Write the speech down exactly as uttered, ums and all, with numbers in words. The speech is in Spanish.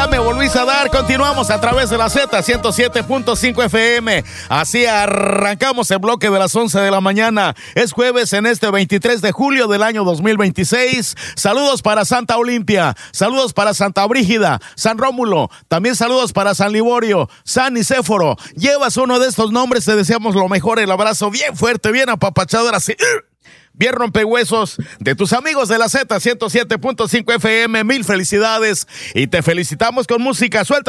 Ya me volvís a dar. Continuamos a través de la Z ciento siete punto cinco F M. Así arrancamos el bloque de las once de la mañana. Es jueves en este veintitrés de julio del año dos mil veintiséis. Saludos para Santa Olimpia. Saludos para Santa Brígida, San Rómulo. También saludos para San Liborio, San Nicéforo. Llevas uno de estos nombres, te deseamos lo mejor. El abrazo bien fuerte, bien apapachador, así bien rompehuesos de tus amigos de la Z ciento siete punto cinco F M. Mil felicidades y te felicitamos con música. Suelta